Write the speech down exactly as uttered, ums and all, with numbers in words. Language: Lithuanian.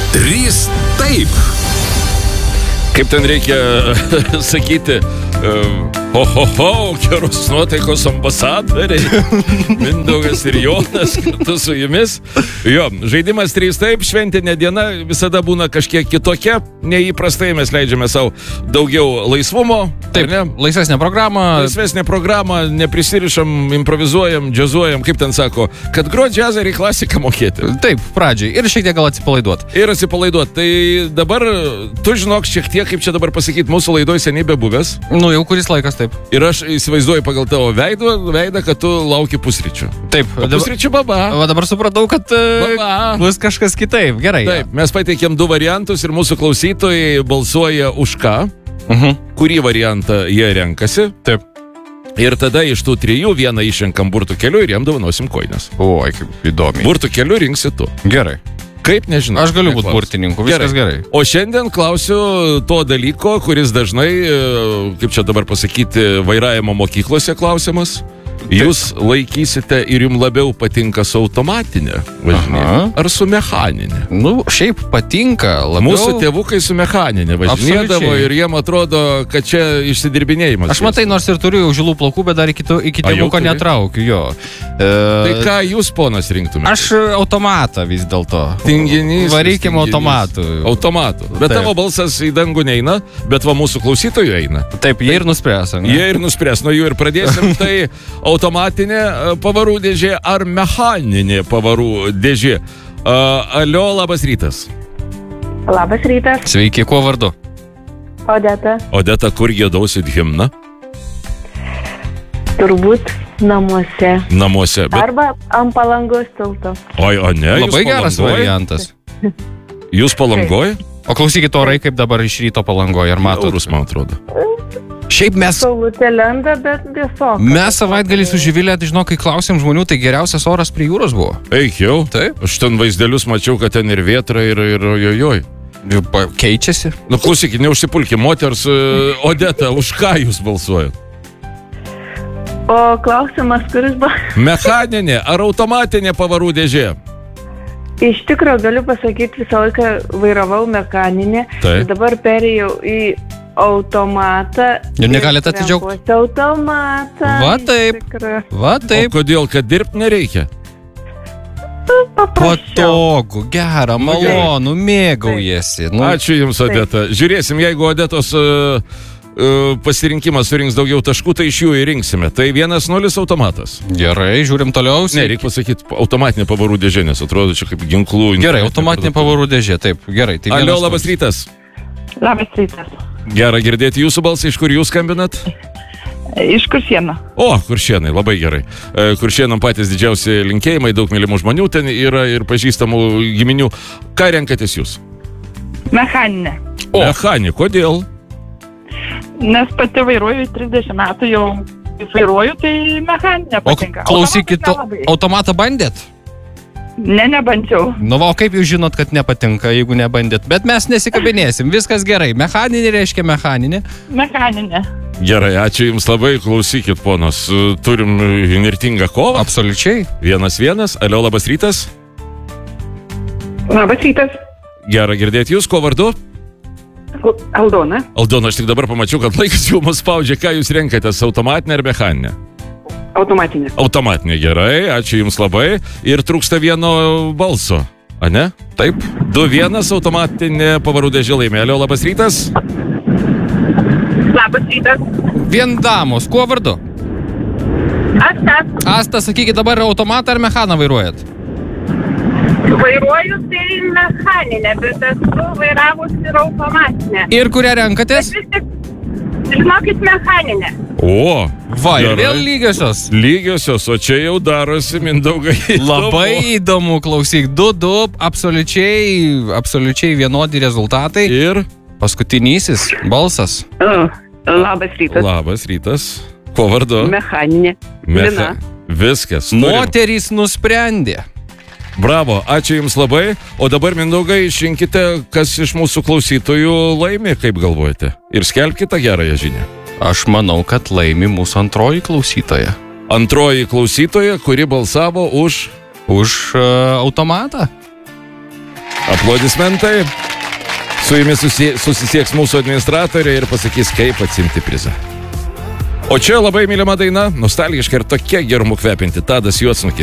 Trys taip. Kaip ten reikia sakyti, ho, ho, ho, geros nuotaikos ambasadoriai, Mindaugas ir Jonas kartu su jumis. Jo, žaidimas trys taip, šventinė diena visada būna kažkiek kitokia, neįprastai mes leidžiame savo daugiau laisvumo. Taip, ne? Laisvesnė programa. Laisvesnė programa, neprisirišam, improvizuojam, džiazuojam, kaip ten sako, kad grot džiazą ir klasiką mokėti. Taip, pradžiai. Ir šiek tiek gal atsipalaiduot. Ir atsipalaiduot. Tai dabar, tu žinok šiek tiek, kaip čia dabar pasakyti, mūsų laidoj seniai bebuvęs. Nu, jau kuris laikas, taip. Ir aš įsivaizduoju pagal tavo veidą, veidą, kad tu lauki pusryčių. Taip. O pusryčių baba. O dabar supratau, kad baba. Bus kažkas kitaip. Gerai. Taip, mes pateikėm du variantus ir mūsų klausytojai balsuoja už ką. Uh-huh. Kurį variantą jie renkasi. Taip. Ir tada iš tų trijų vieną išrenkam burtų keliu ir jiem dovanosim koinas. Oi, kaip įdomiai. Burtų keliu rinksi tu. Gerai. Kaip, nežinau. Aš galiu būti burtininku, viskas gerai. gerai. O šiandien klausiu to dalyko, kuris dažnai, kaip čia dabar pasakyti, vairavimo mokyklose klausimas. Jūs laikysite ir jums labiau patinka su automatinė važinėje ar su mechaninė? Nu, šiaip patinka labiau. Mūsų tėvukai su mechaninė važinėdavo ir jiem atrodo, kad čia išsidirbinėjimas. Aš matai, nors ir turiu jau žilų plaukų, bet dar iki, iki tėvuko netraukiu, jo. E... Tai ką jūs, ponas, rinktumėte? Aš automatą vis dėlto. Tinginys. Varykim automatų. Automatų. Bet Taip. Tavo balsas į dangų neina, bet va mūsų klausytojų eina. Taip, jie ir nuspręs. Ne? Jie ir nuspręs, nuo jų ir pradėsim. Tai automatinė pavarų dėžė ar mechaninė pavarų dėžė? Uh, alio, labas rytas. Labas rytas. Sveiki, kuo vardu? Odeta. Odeta, kur gėdausit himną? Turbūt namuose. Namuose. Bet... Arba ant Palangos tilto. Oi, o ne, labai geras variantas. Jūs Palangoj? O klausykit, orai kaip dabar iš ryto Palangoje, ar matot? Eurus, man atrodo. Šiaip mes... Saulutė lenda, bet visoka. Mes savaitgalį su Živilė, žinau, kai klausėm žmonių, tai geriausias oras prie jūros buvo. Eik jau. Taip. Aš ten vaizdelius mačiau, kad ten ir vėtra, ir, ir ojojoj. Keičiasi. Nu, klausykit, neužsipulkit, moters Odeta, už ką jūs balsuojat? O klausimas, kuris buvo? Mechaninė ar automatinė pavarų dėžė? Iš tikrųjų, galiu pasakyti, visą laiką vairavau mechaninę. Taip. Dabar perėjau į automatą. Ir negalite atsidžiaugti? Automatą. Va taip. Va taip. O kodėl, kad dirbti nereikia? Patogu, gera, malonu, mėgaujasi. Nu. Ačiū Jums, Odeta. Taip. Žiūrėsim, jeigu Odetos uh, uh, pasirinkimas surinks daugiau taškų, tai iš jų įrinksime. Tai vienas nulis automatas. Gerai, žiūrim toliau. Ne, reikia pasakyti automatinė pavarų dėžė, nes atrodo čia kaip ginklų. Gerai, automatinė pavarų dėžė, taip, gerai. Tai alio, labas rytas. Labas rytas. Gera girdėti jūsų balsą, iš kur jūs skambinat? Iš Kuršėnų. O, Kuršėnai, labai gerai. Kuršėnam patys didžiausi linkėjimai, daug mylimų žmonių ten yra ir pažįstamų giminių. Ką renkatės jūs? Mechaninė. O, mechaninė, kodėl? Nes pati vairuoju trisdešimt metų jau vairuoju, tai mechaninė patinka. O klausykit, automatą bandėt? Ne, nebandžiau. Nu, va, o kaip jūs žinot, kad nepatinka, jeigu nebandėt? Bet mes nesikabinėsim, viskas gerai. Mechaninė reiškia mechaninė. Mechaninė. Gerai, ačiū Jums labai, klausykit, ponas. Turim įnirtingą kovą. Absoliučiai. Vienas vienas. Alio, labas rytas. Labas rytas. Gera girdėti jūs, kuo vardu? Aldona. Aldona, aš tik dabar pamačiau, kad laikas jau mus spaudžia. Ką jūs renkatės, automatinę ar mechaninę? Automatinė. Automatinė, gerai, ačiū Jums labai. Ir trūksta vieno balso, a ne? Taip. du vienas automatinė pavarų dėžė laimė. Alio, labas rytas. Labas rytas. Vien damos, kuo vardu? Asta. Asta, sakykit, dabar automatą ar mechaną vairuojat? Vairuoju tai mechaninę, bet esu vairavus ir automatinę. Ir kurią renkatės? Bet vis tik, žinokit, mechaninę. O, va, ir vėl lygiosios. Lygiosios, o čia jau darosi, Mindaugai. Labai įdomu, klausyk. Du, du, absoliučiai, absoliučiai vienodi rezultatai. Ir paskutinysis balsas. Uh, labas rytas. Labas rytas. Kuo vardu? Mechaninė. Mecha... Viskas. Turim. Moterys nusprendė. Bravo, ačiū Jums labai. O dabar, Mindaugai, išrinkite, kas iš mūsų klausytojų laimi, kaip galvojate. Ir skelbkite gerąją žinią. Aš manau, kad laimi mūsų antroji klausytoja. Antroji klausytoja, kuri balsavo už... Už uh, automatą. Aplodismentai. Su jumis susie, susisieks mūsų administratorė ir pasakys, kaip atsimti prizą. O čia labai mylima daina, nostalgiška ir tokia gerumu kvepinti. Tadas Juodsnukis.